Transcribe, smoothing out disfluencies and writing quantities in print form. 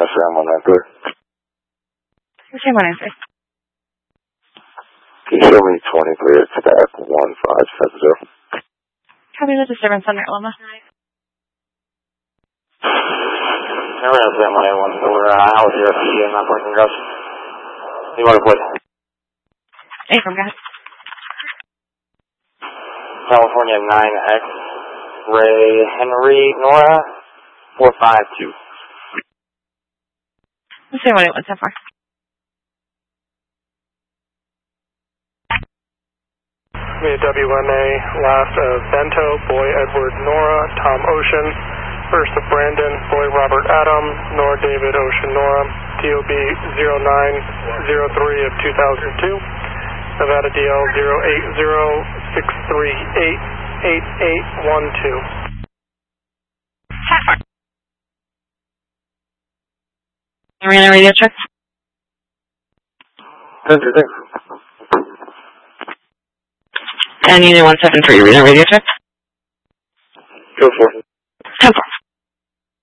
Sam 193. Sam 193. Can you show me 20 clear stack 1570? Copy the disturbance on Loma. Never has Sam 181. Over house here at PDA, not parking garage. You want to put? Hey, from gas. California 9X. Ray Henry Nora 452. Sam 181 so far. WMA, last of Bento, Boy Edward Nora, Tom Ocean, first of Brandon, Boy Robert Adam, Nora David Ocean Nora, DOB 0903 of 2002, Nevada DL 080-638-8812. Arena radio check. Thank you. And Union 173, arena radio check. Go for it. 10-4.